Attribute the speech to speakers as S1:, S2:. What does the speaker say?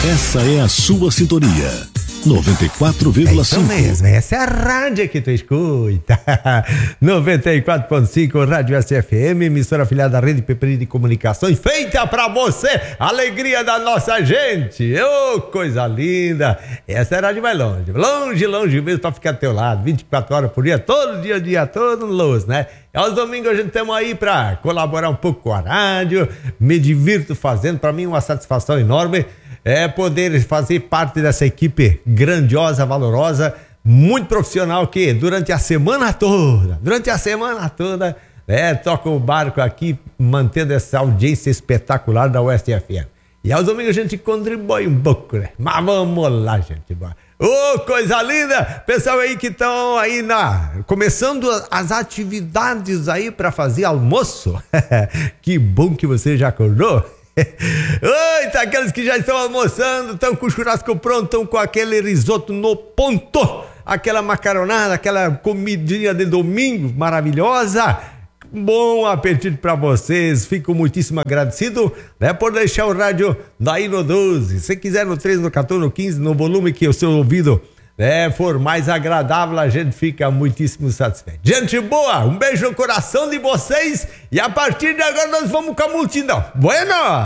S1: Essa é a sua sintonia. 94,5.
S2: É isso mesmo, essa é a rádio que tu escuta. 94.5 Rádio SFM, emissora afiliada da Rede Peperi de Comunicações, feita pra você, alegria da nossa gente. Ô, coisa linda. Essa é a rádio mais longe, longe, longe mesmo, pra ficar ao teu lado, 24 horas por dia, todo dia todo luz, né? E aos domingos a gente estamos aí pra colaborar um pouco com a rádio, me divirto fazendo, pra mim uma satisfação enorme poder fazer parte dessa equipe grandiosa, valorosa, muito profissional, que durante a semana toda, toca o barco aqui, mantendo essa audiência espetacular da Oeste FM. E aos domingos a gente contribui um pouco, né? Mas vamos lá, gente. Ô, coisa linda! Pessoal aí que estão aí começando as atividades aí para fazer almoço. Que bom que você já acordou. Oi, tá aqueles que já estão almoçando, estão com o churrasco pronto, estão com aquele risoto no ponto, aquela macaronada, aquela comidinha de domingo maravilhosa. Bom apetite para vocês, fico muitíssimo agradecido, né, por deixar o rádio daí no 12, se quiser no 13, no 14, no 15, no volume que o seu ouvido for mais agradável, a gente fica muitíssimo satisfeito. Gente boa, um beijo no coração de vocês e a partir de agora nós vamos com a multidão. Bueno!